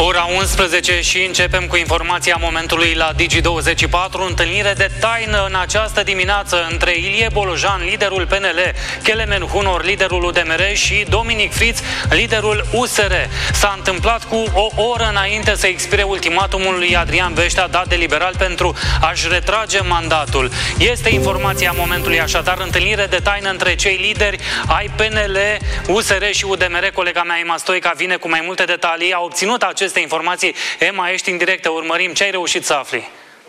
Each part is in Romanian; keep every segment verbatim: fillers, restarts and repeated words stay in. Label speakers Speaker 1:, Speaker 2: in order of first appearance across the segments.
Speaker 1: Ora unsprezece și începem cu informația momentului la Digi douăzeci și patru. Întâlnire de taină în această dimineață între Ilie Bolojan, liderul P N L, Kelemen Hunor, liderul U D M R și Dominic Friț, liderul U S R. S-a întâmplat cu o oră înainte să expire ultimatumul lui Adrian Veștea dat de liberal pentru a-și retrage mandatul. Este informația momentului, așadar, întâlnire de taină între cei lideri ai P N L, U S R și U D M R. Colega mea, Emma Stoica, vine cu mai multe detalii. A obținut aceste informații. Emma, ești în direct, urmărim. Ce ai reușit să afli?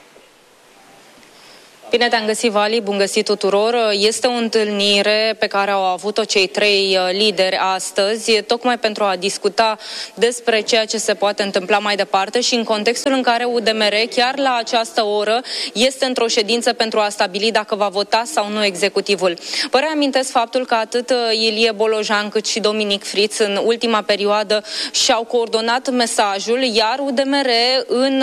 Speaker 2: Bine te-am găsit, Vali, bun găsit tuturor. Este o întâlnire pe care au avut-o cei trei lideri astăzi, tocmai pentru a discuta despre ceea ce se poate întâmpla mai departe și în contextul în care U D M R, chiar la această oră, este într-o ședință pentru a stabili dacă va vota sau nu executivul. Vă reamintesc faptul că atât Ilie Bolojan cât și Dominic Friț în ultima perioadă și-au coordonat mesajul, iar U D M R, în,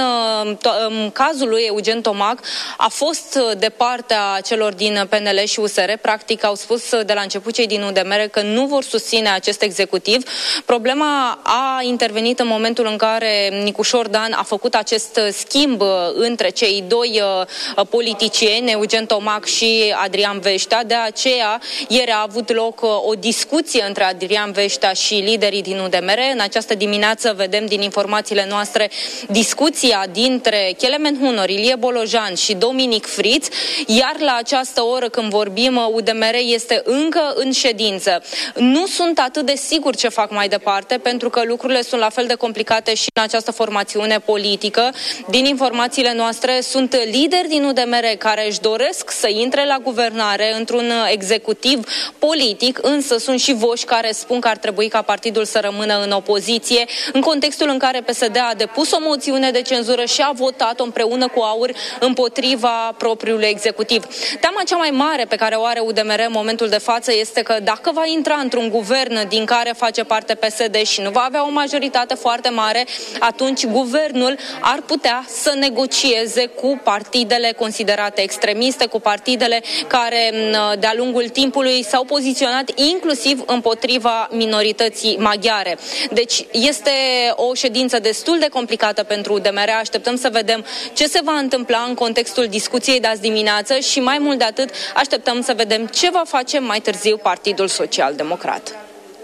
Speaker 2: în cazul lui Eugen Tomac, a fost de partea celor din P N L și U S R. Practic au spus de la început cei din U D M R că nu vor susține acest executiv. Problema a intervenit în momentul în care Nicușor Dan a făcut acest schimb între cei doi politicieni, Eugen Tomac și Adrian Veștea. De aceea, ieri a avut loc o discuție între Adrian Veștea și liderii din U D M R. În această dimineață vedem din informațiile noastre discuția dintre Kelemen Hunor, Ilie Bolojan și Dominic Friț. Iar la această oră când vorbim, U D M R este încă în ședință. Nu sunt atât de sigur ce fac mai departe, pentru că lucrurile sunt la fel de complicate și în această formațiune politică. Din informațiile noastre, sunt lideri din U D M R care își doresc să intre la guvernare într-un executiv politic, însă sunt și voci care spun că ar trebui ca partidul să rămână în opoziție, în contextul în care P S D a depus o moțiune de cenzură și a votat-o împreună cu AUR împotriva propriului executiv. Teama cea mai mare pe care o are U D M R în momentul de față este că dacă va intra într-un guvern din care face parte P S D și nu va avea o majoritate foarte mare, atunci guvernul ar putea să negocieze cu partidele considerate extremiste, cu partidele care de-a lungul timpului s-au poziționat inclusiv împotriva minorității maghiare. Deci este o ședință destul de complicată pentru U D M R. Așteptăm să vedem ce se va întâmpla în contextul discuției de azi dimineață și mai mult de atât așteptăm să vedem ce va face mai târziu Partidul Social Democrat.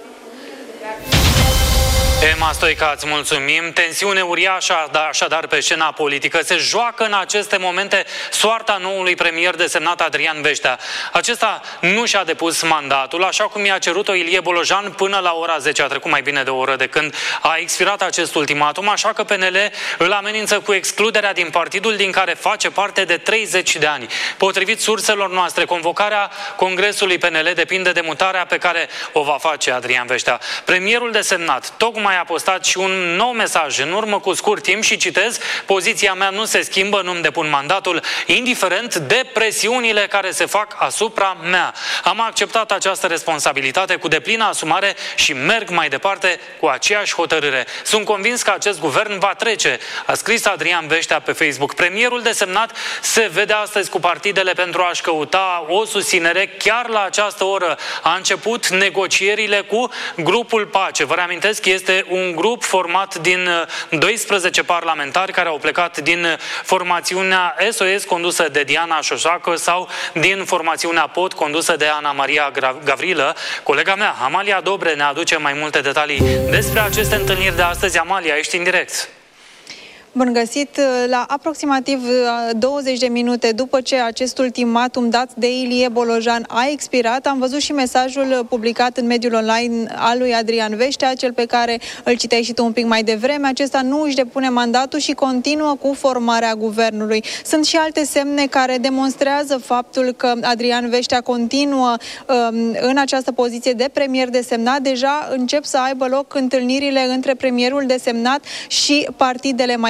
Speaker 1: Emma Stoica, îți mulțumim. Tensiune uriașă, așadar, pe scena politică. Se joacă în aceste momente soarta noului premier desemnat Adrian Veștea. Acesta nu și-a depus mandatul, așa cum i-a cerut-o Ilie Bolojan până la ora zece. A trecut mai bine de o oră de când a expirat acest ultimatum, așa că P N L îl amenință cu excluderea din partidul din care face parte de treizeci de ani. Potrivit surselor noastre, convocarea Congresului P N L depinde de mutarea pe care o va face Adrian Veștea. Premierul desemnat tocmai mai a postat și un nou mesaj în urmă cu scurt timp și citez: poziția mea nu se schimbă, nu-mi depun mandatul, indiferent de presiunile care se fac asupra mea. Am acceptat această responsabilitate cu deplină asumare și merg mai departe cu aceeași hotărâre. Sunt convins că acest guvern va trece, a scris Adrian Veștea pe Facebook. Premierul desemnat se vede astăzi cu partidele pentru a-și căuta o susținere. Chiar la această oră a început negocierile cu grupul Pace. Vă reamintesc că este un grup format din doisprezece parlamentari care au plecat din formațiunea S O S condusă de Diana Șoșacă sau din formațiunea P O T condusă de Ana Maria Gavrilă. Colega mea, Amalia Dobre, ne aduce mai multe detalii despre aceste întâlniri de astăzi. Amalia, ești în direct.
Speaker 3: Bun găsit! La aproximativ douăzeci de minute după ce acest ultimatum dat de Ilie Bolojan a expirat, am văzut și mesajul publicat în mediul online al lui Adrian Veștea, cel pe care îl citeai și tu un pic mai devreme. Acesta nu își depune mandatul și continuă cu formarea guvernului. Sunt și alte semne care demonstrează faptul că Adrian Veștea continuă um, în această poziție de premier desemnat. Deja încep să aibă loc întâlnirile între premierul desemnat și partidele mai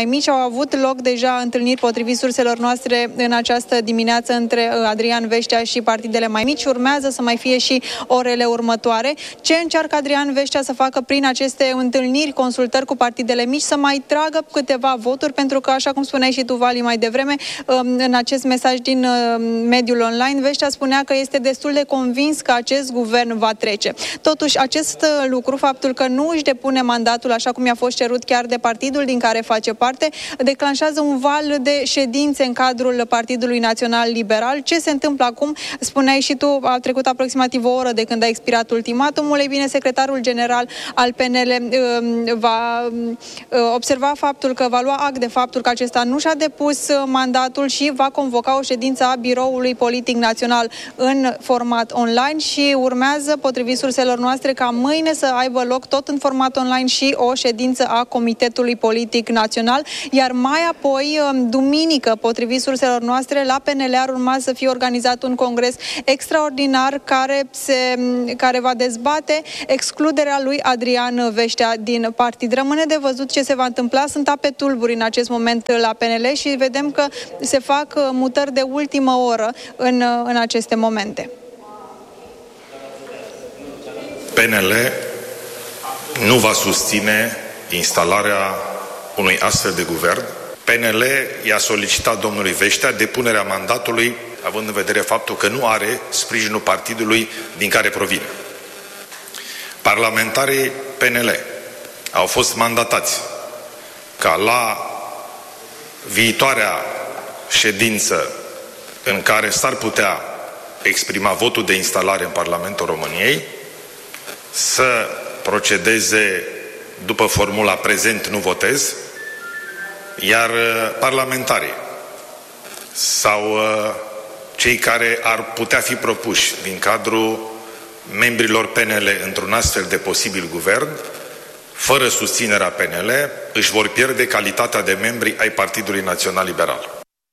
Speaker 3: Mici. Au avut loc deja întâlniri, potrivit surselor noastre, în această dimineață între Adrian Veștea și partidele mai mici. Urmează să mai fie și orele următoare. Ce încearcă Adrian Veștea să facă prin aceste întâlniri, consultări cu partidele mici? Să mai tragă câteva voturi, pentru că, așa cum spuneai și tu, Vali, mai devreme, în acest mesaj din mediul online, Veștea spunea că este destul de convins că acest guvern va trece. Totuși, acest lucru, faptul că nu își depune mandatul așa cum i-a fost cerut chiar de partidul din care face parte, declanșează un val de ședințe în cadrul Partidului Național Liberal. Ce se întâmplă acum? Spuneai și tu, a trecut aproximativ o oră de când a expirat ultimatumul. Ei bine, secretarul general al P N L va observa faptul că va lua act de faptul că acesta nu și-a depus mandatul și va convoca o ședință a Biroului Politic Național în format online și urmează, potrivit surselor noastre, ca mâine să aibă loc tot în format online și o ședință a Comitetului Politic Național, iar mai apoi, duminică, potrivit surselor noastre, la P N L ar urma să fie organizat un congres extraordinar care, se, care va dezbate excluderea lui Adrian Veștea din partid. Rămâne de văzut ce se va întâmpla. Sunt ape tulburi în acest moment la P N L și vedem că se fac mutări de ultimă oră în, în aceste momente.
Speaker 4: P N L nu va susține instalarea unui astfel de guvern. P N L i-a solicitat domnului Veștea depunerea mandatului, având în vedere faptul că nu are sprijinul partidului din care provine. Parlamentarii P N L au fost mandatați ca la viitoarea ședință în care s-ar putea exprima votul de instalare în Parlamentul României să procedeze după formula prezent nu votez, iar parlamentarii sau cei care ar putea fi propuși din cadrul membrilor P N L într-un astfel de posibil guvern, fără susținerea P N L, își vor pierde calitatea de membri ai Partidului Național Liberal.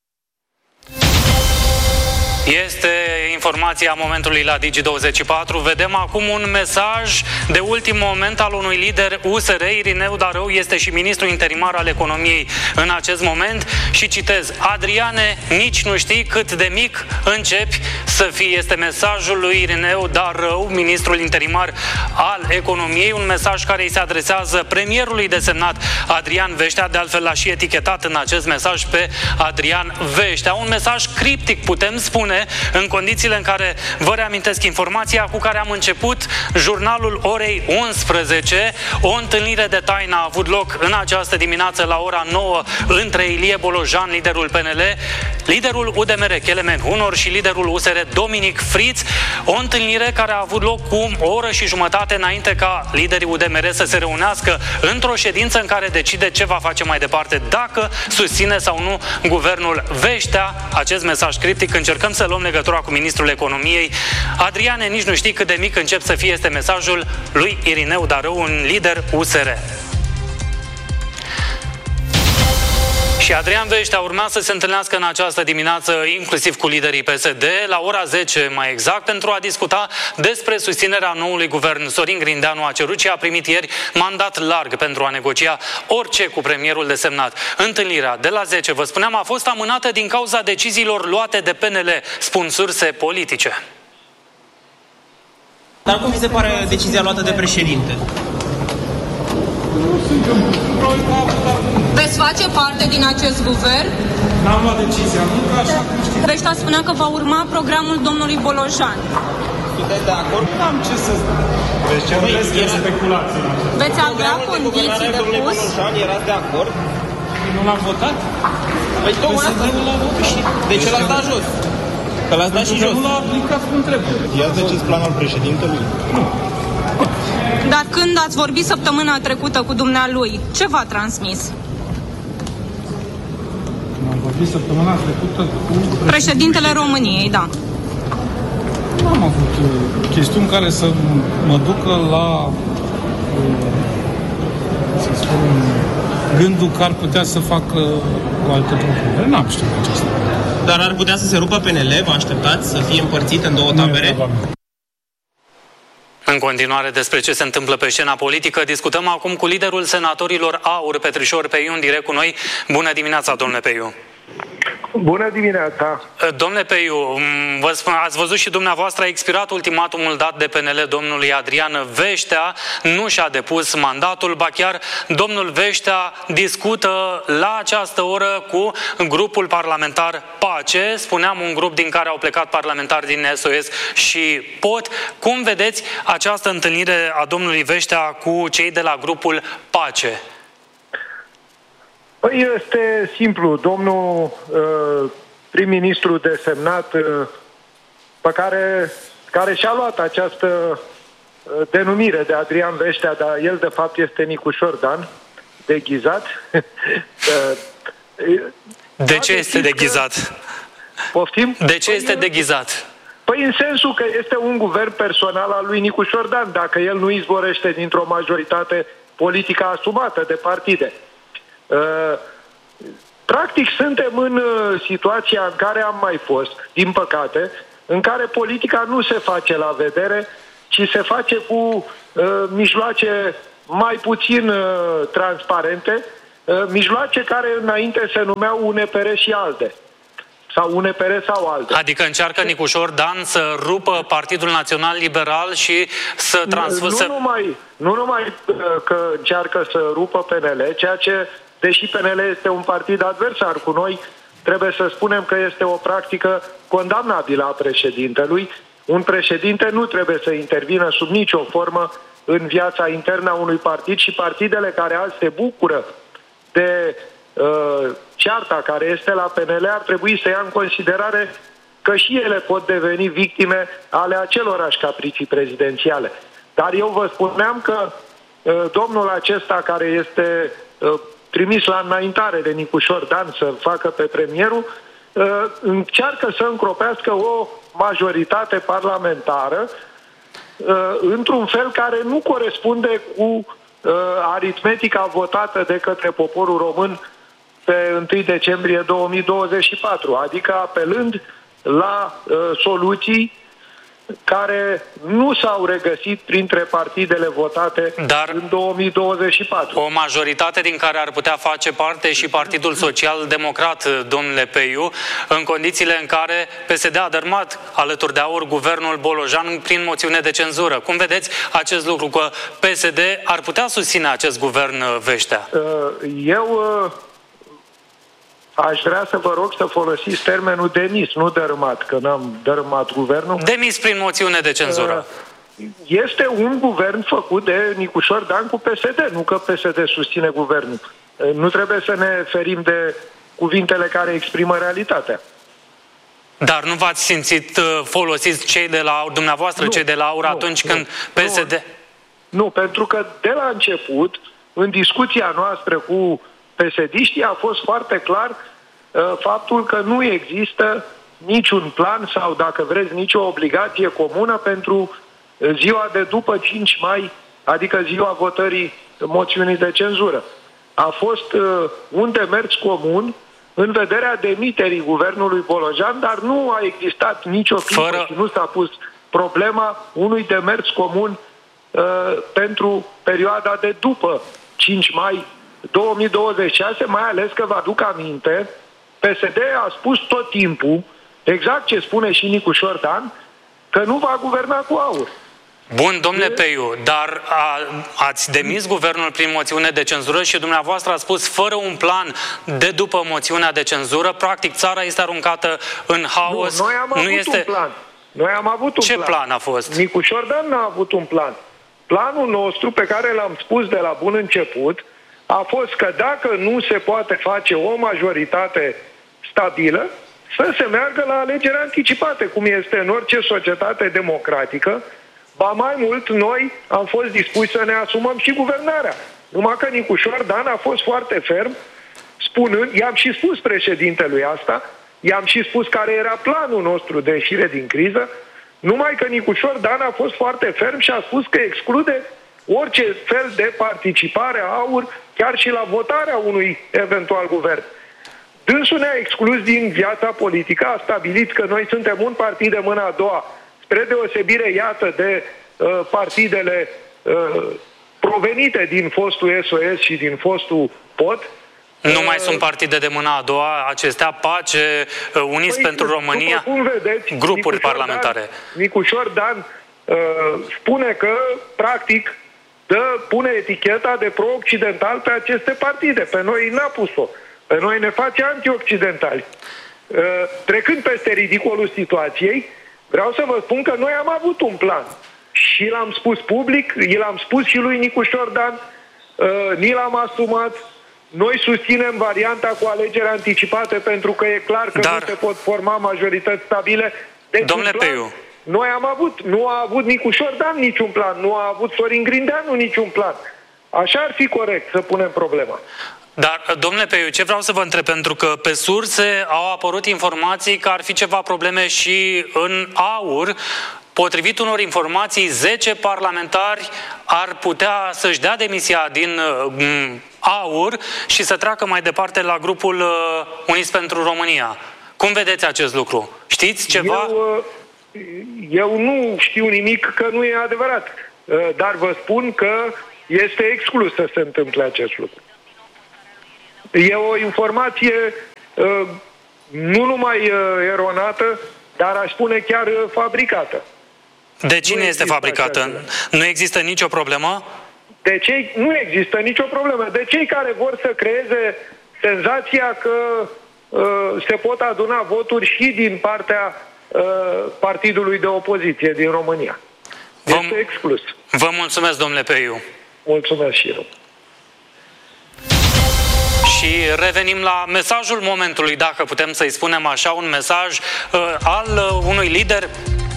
Speaker 1: Este informația momentului la Digi douăzeci și patru. Vedem acum un mesaj de ultim moment al unui lider U S R. Irineu Darău este și ministrul interimar al economiei în acest moment și citez: Adriane, nici nu știi cât de mic începi să fii. Este mesajul lui Irineu Darău, ministrul interimar al economiei, un mesaj care îi se adresează premierului desemnat Adrian Veștea. De altfel l-a și etichetat în acest mesaj pe Adrian Veștea. Un mesaj criptic, putem spune, în condițiile în care vă reamintesc informația cu care am început jurnalul orei unsprezece. O întâlnire de taină a avut loc în această dimineață la ora nouă între Ilie Bolojan, liderul P N L, liderul U D M R Kelemen Hunor și liderul U S R Dominic Friț. O întâlnire care a avut loc cu o oră și jumătate înainte ca liderii U D M R să se reunească într-o ședință în care decide ce va face mai departe, dacă susține sau nu guvernul Veștea. Acest mesaj criptic, încercăm să luăm legătura cu ministrul economiei. Adriane, nici nu știi cât de mic încep să fie, este mesajul lui Irineu Darău, un lider U S R. Și Adrian Veștea urma să se întâlnească în această dimineață inclusiv cu liderii P S D la ora zece mai exact pentru a discuta despre susținerea noului guvern. Sorin Grindeanu a cerut și a primit ieri mandat larg pentru a negocia orice cu premierul desemnat. Întâlnirea de la zece, vă spuneam, a fost amânată din cauza deciziilor luate de P N L, spun surse politice.
Speaker 5: Dar cum vi se pare decizia luată de președinte?
Speaker 2: Veți face parte din acest guvern?
Speaker 6: N-am luat decizia, nu că așa cum știți.
Speaker 2: Veștea spunea că va urma programul domnului Bolojan.
Speaker 5: Sunteți de acord?
Speaker 6: N-am ce să spun. Deci ce vreți de speculații.
Speaker 2: Veți avea condiții de pus?
Speaker 5: Bolojan, erați de acord?
Speaker 6: Nu l-am votat?
Speaker 5: Păi tocmai asta. De ce l-ați dat jos? Că l-ați dat și jos.
Speaker 6: Nu l-a aplicat cum trebuie.
Speaker 7: I-ați decis planul președintelui? Nu.
Speaker 2: Dar când ați vorbit săptămâna trecută cu dumnealui, ce v-a transmis?
Speaker 6: Când am vorbit săptămâna trecută cu președintele,
Speaker 2: președintele României, da.
Speaker 6: Nu am avut uh, chestiuni care să mă ducă la uh, să spun, gândul că ar putea să facă o altă propunere. N-am știut aceasta.
Speaker 5: Dar ar putea să se rupă P N L? Vă așteptați să fie împărțit în două tabere?
Speaker 1: În continuare despre ce se întâmplă pe scena politică, discutăm acum cu liderul senatorilor AUR, Petrișor Peiu, în direct cu noi. Bună dimineața, domnule Peiu!
Speaker 8: Bună dimineața!
Speaker 1: Domnule Peiu, vă spun, ați văzut și dumneavoastră, a expirat ultimatumul dat de P N L domnului Adrian Veștea, nu și-a depus mandatul, ba chiar domnul Veștea discută la această oră cu grupul parlamentar PACE, spuneam un grup din care au plecat parlamentari din S O S și P O T. Cum vedeți această întâlnire a domnului Veștea cu cei de la grupul PACE?
Speaker 8: Păi este simplu, domnul uh, prim-ministru desemnat, uh, pe care, care și-a luat această uh, denumire de Adrian Veștea, dar el de fapt este Nicușor Dan, deghizat. uh,
Speaker 1: de ce este deghizat?
Speaker 8: Poftim?
Speaker 1: De ce
Speaker 8: păi,
Speaker 1: este deghizat?
Speaker 8: Păi în sensul că este un guvern personal al lui Nicușor Dan, dacă el nu izvorește dintr-o majoritate politică asumată de partide. Uh, practic suntem în uh, situația în care am mai fost, din păcate, în care politica nu se face la vedere, ci se face cu uh, mijloace mai puțin uh, transparente, uh, mijloace care înainte se numeau U N P R și ALDE. Sau U N P R sau ALDE.
Speaker 1: Adică încearcă Nicușor Dan să rupă Partidul Național Liberal și să transforme...
Speaker 8: Nu, nu, numai, nu numai că încearcă să rupă P N L, ceea ce, deși P N L este un partid adversar cu noi, trebuie să spunem că este o practică condamnabilă a președintelui. Un președinte nu trebuie să intervină sub nicio formă în viața internă a unui partid și partidele care azi se bucură de uh, cearta care este la P N L ar trebui să ia în considerare că și ele pot deveni victime ale acelorași capricii prezidențiale. Dar eu vă spuneam că uh, domnul acesta care este uh, trimis la înaintare de Nicușor Dan să facă pe premierul, uh, încearcă să încropească o majoritate parlamentară uh, într-un fel care nu corespunde cu uh, aritmetica votată de către poporul român pe întâi decembrie două mii douăzeci și patru, adică apelând la uh, soluții care nu s-au regăsit printre partidele votate Dar în două mii douăzeci și patru.
Speaker 1: O majoritate din care ar putea face parte și Partidul Social-Democrat, domnule Peiu, în condițiile în care P S D a dărmat alături de AUR guvernul Bolojan prin moțiune de cenzură. Cum vedeți acest lucru, că P S D ar putea susține acest guvern Veștea?
Speaker 8: Eu aș vrea să vă rog să folosiți termenul demis, nu dărâmat, că n-am dărâmat guvernul.
Speaker 1: Demis prin moțiune de cenzură.
Speaker 8: Este un guvern făcut de Nicușor Dan cu P S D, nu că P S D susține guvernul. Nu trebuie să ne ferim de cuvintele care exprimă realitatea.
Speaker 1: Dar nu v-ați simțit folosiți cei de la dumneavoastră, nu, cei de la AUR, nu, atunci nu, când P S D...
Speaker 8: Nu, nu, pentru că de la început, în discuția noastră cu P S D-știi, a fost foarte clar uh, faptul că nu există niciun plan sau, dacă vreți, nicio obligație comună pentru ziua de după cinci mai, adică ziua votării moțiunii de cenzură. A fost uh, un demers comun în vederea demiterii guvernului Bolojan, dar nu a existat nicio clipă Fără... și nu s-a pus problema unui demers comun uh, pentru perioada de după cinci mai două mii douăzeci și șase, mai ales că vă aduc aminte, P S D a spus tot timpul, exact ce spune și Nicușor Dan, că nu va guverna cu AUR.
Speaker 1: Bun, domnule Peiu, dar a, ați demis guvernul prin moțiune de cenzură și dumneavoastră a spus fără un plan de după moțiunea de cenzură, practic țara este aruncată în haos.
Speaker 8: Nu, noi am avut nu este... un plan. Noi am avut un
Speaker 1: Ce
Speaker 8: plan.
Speaker 1: plan a fost?
Speaker 8: Nicușor Dan n-a avut un plan. Planul nostru, pe care l-am spus de la bun început, a fost că dacă nu se poate face o majoritate stabilă, să se meargă la alegeri anticipate, cum este în orice societate democratică. Ba mai mult, noi am fost dispuși să ne asumăm și guvernarea. Numai că Nicușor Dan a fost foarte ferm, spunând, i-am și spus președintelui asta, i-am și spus care era planul nostru de ieșire din criză, numai că Nicușor Dan a fost foarte ferm și a spus că exclude orice fel de participare a AUR, chiar și la votarea unui eventual guvern. Dânsul ne-a exclus din viața politică, a stabilit că noi suntem un partid de mâna a doua, spre deosebire, iată, de uh, partidele uh, provenite din fostul S O S și din fostul P O T.
Speaker 1: Nu mai sunt partide de mâna a doua, acestea, Pace, Uniți păi, pentru România, cum vedeți, grupuri Nicușor parlamentare.
Speaker 8: Dan, Nicușor Dan uh, spune că, practic, dă, pune eticheta de pro-occidental pe aceste partide. Pe noi n-a pus-o. Pe noi ne face anti-occidentali. Uh, trecând peste ridicolul situației, vreau să vă spun că noi am avut un plan. Și l-am spus public, i l-am spus și lui Nicușor Dan, uh, ni l-am asumat. Noi susținem varianta cu alegeri anticipate pentru că e clar că Dar... nu se pot forma majorități stabile. Deci
Speaker 1: Domnule Peiu,
Speaker 8: noi am avut, nu a avut Nicușor Dan niciun plan, nu a avut Sorin Grindeanu niciun plan. Așa ar fi corect să punem problema.
Speaker 1: Dar, domnule Peiu, ce vreau să vă întreb, pentru că pe surse au apărut informații că ar fi ceva probleme și în AUR. Potrivit unor informații, zece parlamentari ar putea să-și dea demisia din uh, AUR și să treacă mai departe la grupul uh, Uniți pentru România. Cum vedeți acest lucru? Știți ceva?
Speaker 8: Eu, uh, eu nu știu nimic că nu e adevărat, uh, dar vă spun că este exclus să se întâmple acest lucru. E o informație uh, nu numai uh, eronată, dar aș spune chiar uh, fabricată.
Speaker 1: De cine nu este fabricată? Nu există nicio problemă?
Speaker 8: De cei, nu există nicio problemă. De cei care vor să creeze senzația că uh, se pot aduna voturi și din partea uh, partidului de opoziție din România.
Speaker 1: Vă,
Speaker 8: este exclus.
Speaker 1: Vă mulțumesc, domnule Peiu.
Speaker 8: Mulțumesc și eu.
Speaker 1: Și revenim la mesajul momentului, dacă putem să-i spunem așa, un mesaj uh, al uh, unui lider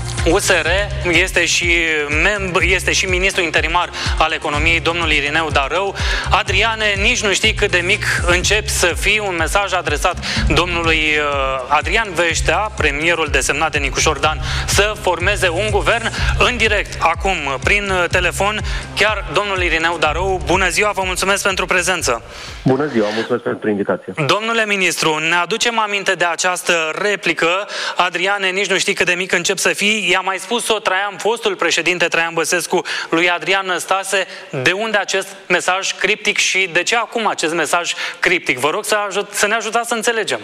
Speaker 1: U S R, este și, membru, este și ministru interimar al economiei, domnul Irineu Darău. Adriane, nici nu știi cât de mic începi să fii, un mesaj adresat domnului uh, Adrian Veștea, premierul desemnat de Nicușor Dan, să formeze un guvern. În direct, acum, prin telefon, chiar domnul Irineu Darău. Bună ziua, vă mulțumesc pentru prezență.
Speaker 9: Bună ziua, mulțumesc pentru invitație.
Speaker 1: Domnule ministru, ne aducem aminte de această replică. Adriane, nici nu știi cât de mic încep să fii. I-a mai spus-o Traian, fostul președinte Traian Băsescu lui Adrian Năstase. De unde acest mesaj criptic și de ce acum acest mesaj criptic? Vă rog să, ajut, să ne ajutați să înțelegem.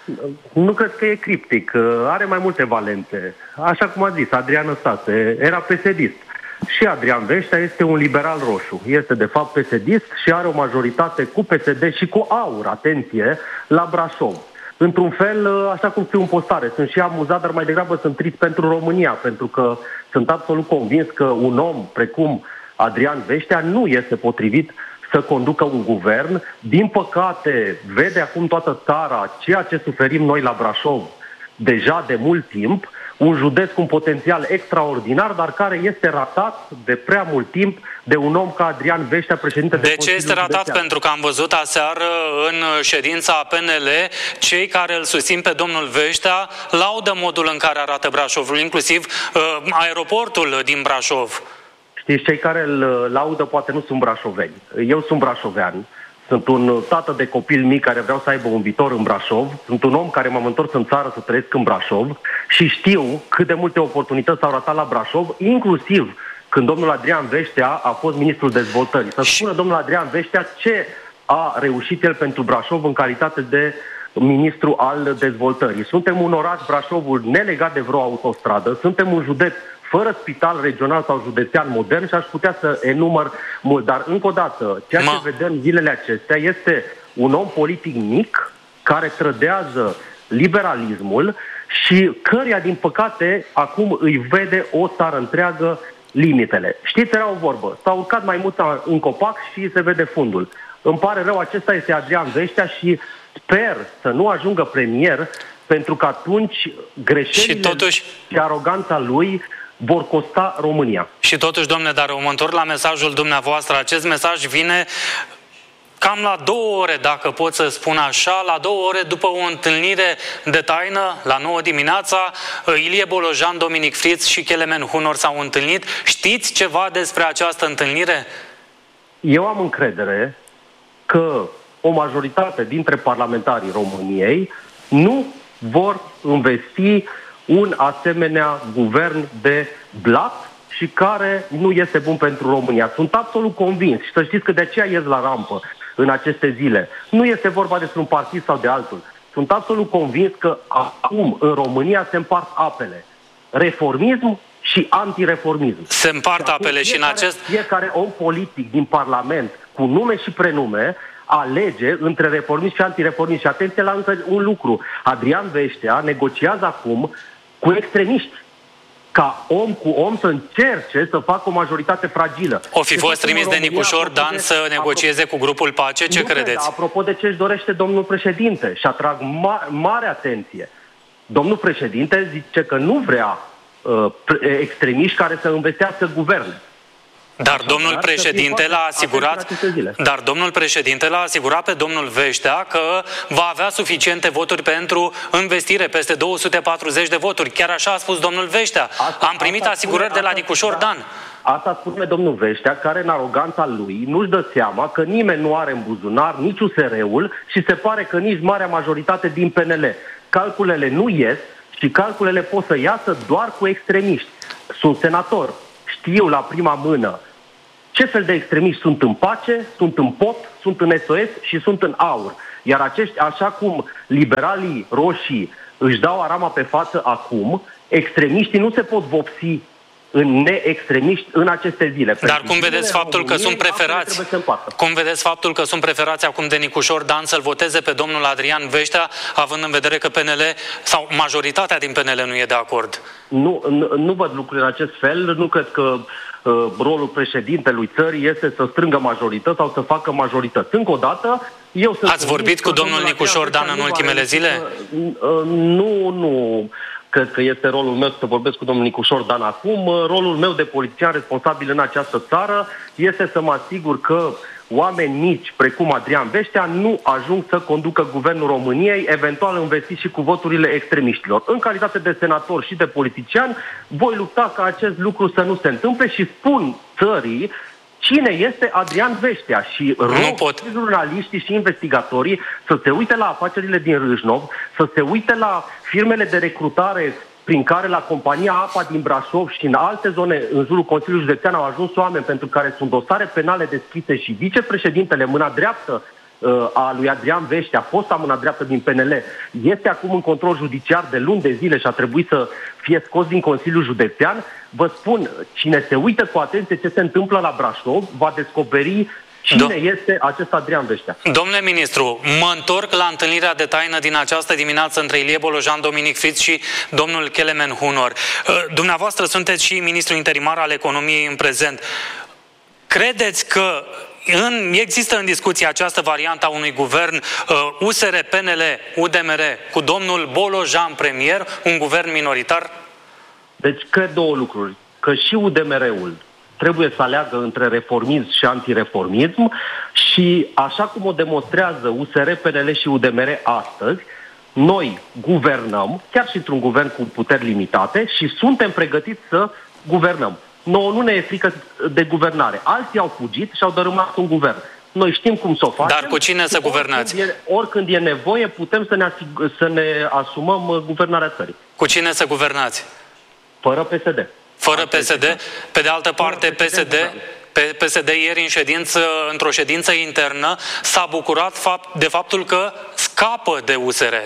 Speaker 9: Nu cred că e criptic. Are mai multe valențe. Așa cum a zis, Adrian Năstase era P S D-ist. Și Adrian Veștea este un liberal roșu. Este de fapt P S D-ist și are o majoritate cu P S D și cu AUR, atenție, la Brașov. Într-un fel, așa cum scriu în postare, sunt și amuzat, dar mai degrabă sunt trist pentru România, pentru că sunt absolut convins că un om precum Adrian Veștea nu este potrivit să conducă un guvern. Din păcate, vede acum toată țara ceea ce suferim noi la Brașov deja de mult timp, un județ cu un potențial extraordinar, dar care este ratat de prea mult timp de un om ca Adrian Veștea, președinte de
Speaker 1: De ce este ratat? Județean. Pentru că am văzut aseară în ședința P N L, cei care îl susțin pe domnul Veștea laudă modul în care arată Brașovul, inclusiv uh, aeroportul din Brașov.
Speaker 9: Știți, cei care îl laudă poate nu sunt brașoveni. Eu sunt brașovean. Sunt un tată de copil mic care vreau să aibă un viitor în Brașov. Sunt un om care m-am întors în țară să trăiesc în Brașov și știu cât de multe oportunități s-au ratat la Brașov, inclusiv când domnul Adrian Veștea a fost ministrul dezvoltării. Să spună domnul Adrian Veștea ce a reușit el pentru Brașov în calitate de ministru al dezvoltării. Suntem un oraș, Brașovul, nelegat de vreo autostradă, suntem un județ fără spital regional sau județean modern și aș putea să enumăr mult. Dar, încă o dată, ceea ce Ma. vedem zilele acestea este un om politic mic care trădează liberalismul și căreia, din păcate, acum îi vede o țară întreagă limitele. Știți, era o vorbă. S-a urcat mai mult în copac și se vede fundul. Îmi pare rău, acesta este Adrian Veștea și sper să nu ajungă premier, pentru că atunci greșelile și, totuși... și aroganța lui vor costa România.
Speaker 1: Și totuși, domnule, dar mă întorc la mesajul dumneavoastră. Acest mesaj vine cam la două ore, dacă pot să spun așa, la două ore după o întâlnire de taină, la nouă dimineața, Ilie Bolojan, Dominic Friț și Kelemen Hunor s-au întâlnit. Știți ceva despre această întâlnire?
Speaker 9: Eu am încredere că o majoritate dintre parlamentarii României nu vor învesti un asemenea guvern de blat și care nu este bun pentru România. Sunt absolut convins și să știți că de aceea ies la rampă în aceste zile. Nu este vorba despre un partid sau de altul. Sunt absolut convins că acum în România se împart apele. Reformism și antireformism.
Speaker 1: Se împart apele și în acest...
Speaker 9: Fiecare om politic din Parlament, cu nume și prenume, alege între reformism și antireformism. Și atenție la încă un lucru. Adrian Veștea negociază acum cu extremiști, ca om cu om să încerce să facă o majoritate fragilă.
Speaker 1: O fi fost trimis de Nicușor Dan
Speaker 9: de,
Speaker 1: să negocieze apropo, cu grupul Pace? Ce
Speaker 9: nu
Speaker 1: credeți?
Speaker 9: Cred, apropo de ce își dorește domnul președinte, și atrag ma mare atenție. Domnul președinte zice că nu vrea uh, extremiști care să învestească guverne.
Speaker 1: Dar domnul președinte l-a asigurat, dar domnul președinte l-a asigurat pe domnul Veștea că va avea suficiente voturi pentru investire, peste două sute patruzeci de voturi. Chiar așa a spus domnul Veștea. Am primit asigurări de la Nicușor Dan.
Speaker 9: Asta spune domnul Veștea, care în aroganța lui nu-și dă seama că nimeni nu are în buzunar nici U S R-ul și se pare că nici marea majoritate din P N L. Calculele nu ies și calculele pot să iasă doar cu extremiști. Sunt senator, știu la prima mână ce fel de extremiști sunt în Pace, sunt în P O T, sunt în S O S și sunt în AUR. Iar acești, așa cum liberalii roșii își dau arama pe față acum, extremiștii nu se pot vopsi în neextremiști în aceste zile.
Speaker 1: Dar cum vedeți faptul că sunt preferați? Cum vedeți faptul că sunt preferați acum de Nicușor Dan să-l voteze pe domnul Adrian Veștea, având în vedere că P N L sau majoritatea din P N L nu e de acord?
Speaker 9: Nu, nu, nu văd lucruri în acest fel. Nu cred că uh, rolul președintelui țării este să strângă majorități sau să facă majorități. Încă o dată, eu sunt...
Speaker 1: Ați vorbit cu domnul Nicușor Dan în ultimele zile?
Speaker 9: Uh, nu, nu... Cred că este rolul meu să vorbesc cu domnul Nicușor Dan acum. Rolul meu de politician responsabil în această țară este să mă asigur că oameni mici, precum Adrian Veștea, nu ajung să conducă guvernul României, eventual învestiți și cu voturile extremiștilor. În calitate de senator și de politician, voi lupta ca acest lucru să nu se întâmple și spun țării cine este Adrian Veștea și rog și jurnaliștii și investigatorii să se uite la afacerile din Râșnov, să se uite la firmele de recrutare prin care la compania APA din Brașov și în alte zone în jurul Consiliului Județean au ajuns oameni pentru care sunt dosare penale deschise și vicepreședintele, mâna dreaptă a lui Adrian Veștea, fosta mâna dreaptă din P N L, este acum în control judiciar de luni de zile și a trebuit să fie scos din Consiliul Județean. Vă spun, cine se uită cu atenție ce se întâmplă la Brașov, va descoperi cine Do este acest Adrian Veștea.
Speaker 1: Domnule ministru, mă întorc la întâlnirea de taină din această dimineață între Ilie Bolojan, Dominic Fiț și domnul Kelemen Hunor. Dumneavoastră sunteți și ministru interimar al economiei în prezent. Credeți că În, există în discuție această variantă a unui guvern uh, U S R, P N L, U D M R cu domnul Bolojan premier, un guvern minoritar?
Speaker 9: Deci cred două lucruri. Că și U D M R-ul trebuie să aleagă între reformism și antireformism și așa cum o demonstrează U S R, P N L și U D M R astăzi, noi guvernăm, chiar și într-un guvern cu puteri limitate și suntem pregătiți să guvernăm. Nouă nu ne e frică de guvernare. Alții au fugit și au dărâmat un guvern. Noi știm cum să o facem.
Speaker 1: Dar cu cine să guvernați?
Speaker 9: Oricând e, oricând e nevoie, putem să ne, să ne asumăm guvernarea țării.
Speaker 1: Cu cine să guvernați?
Speaker 9: Fără P S D.
Speaker 1: Fără P S D? Pe de altă parte, P S D, P S D ieri în ședință, într-o ședință internă s-a bucurat fapt, de faptul că scapă de U S R.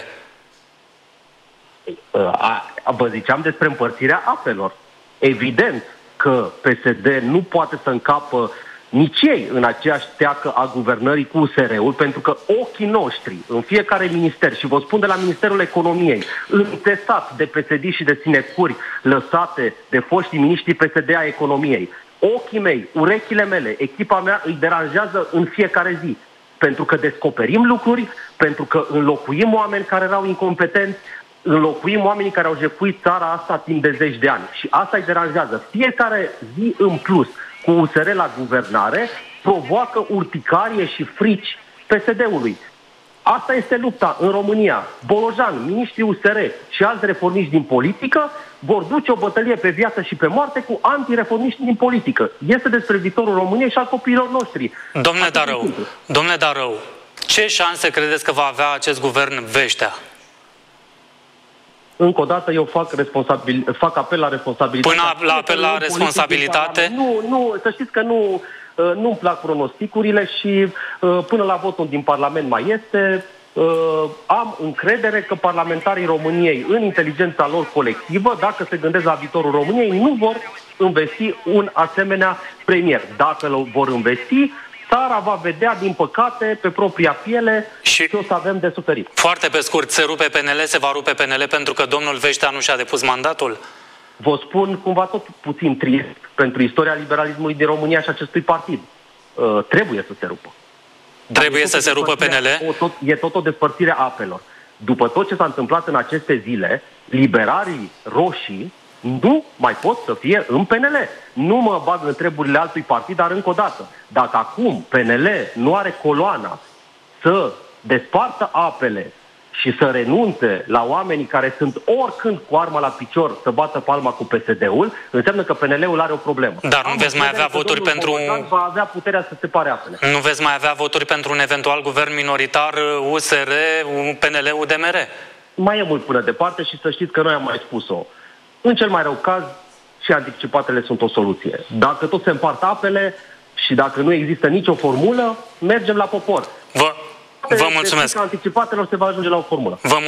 Speaker 9: A, a, vă ziceam despre împărțirea apelor. Evident că P S D nu poate să încapă nici ei în aceeași teacă a guvernării cu U S R-ul, pentru că ochii noștri în fiecare minister, și vă spun de la Ministerul Economiei, înțesat de P S D și de sinecuri lăsate de foștii miniștri P S D a economiei, ochii mei, urechile mele, echipa mea îi deranjează în fiecare zi, pentru că descoperim lucruri, pentru că înlocuim oameni care erau incompetenți, înlocuim oamenii care au jefuit țara asta timp de zeci de ani. Și asta îi deranjează. Fiecare zi în plus cu U S R la guvernare provoacă urticarie și frici P S D-ului. Asta este lupta în România. Bolojan, miniștrii U S R și alți reformiști din politică vor duce o bătălie pe viață și pe moarte cu antireformiști din politică. Este despre viitorul României și al copiilor noștri.
Speaker 1: Domnule Darău, domnule Darău, ce șanse credeți că va avea acest guvern Veștea?
Speaker 9: Încă o dată eu fac, responsabil, fac apel la responsabilitate.
Speaker 1: Până la apel la responsabilitate?
Speaker 9: Nu, nu, să știți că nu, nu-mi plac pronosticurile și până la votul din Parlament mai este, am încredere că parlamentarii României, în inteligența lor colectivă, dacă se gândesc la viitorul României, nu vor investi un asemenea premier. Dacă îl vor investi, țara va vedea, din păcate, pe propria piele și ce o să avem de suferit.
Speaker 1: Foarte pe scurt, se rupe P N L, se va rupe P N L pentru că domnul Veștea nu și-a depus mandatul?
Speaker 9: Vă spun cumva tot puțin trist pentru istoria liberalismului din România și acestui partid. Uh, trebuie să se rupă.
Speaker 1: Trebuie să se rupă P N L?
Speaker 9: Tot, e tot o despărțire a apelor. După tot ce s-a întâmplat în aceste zile, liberalii roșii nu mai pot să fie în P N L. Nu mă bag în treburile altui partid, dar încă o dată, dacă acum P N L nu are coloana să despartă apele și să renunțe la oamenii care sunt oricând cu arma la picior să bată palma cu P S D-ul, înseamnă că P N L-ul are o problemă.
Speaker 1: Dar nu
Speaker 9: Am
Speaker 1: veți mai avea voturi pentru...
Speaker 9: va avea puterea să separe apele.
Speaker 1: Nu veți mai avea voturi pentru un eventual guvern minoritar U S R, P N L, U D M R?
Speaker 9: Mai e mult până departe și să știți că noi am mai spus-o. În cel mai rău caz, și anticipatele sunt o soluție. Dacă tot se împart apele și dacă nu există nicio formulă, mergem la popor.
Speaker 1: Vă, vă mulțumesc.
Speaker 9: Anticipatelor se va ajunge la o formulă.
Speaker 1: Vă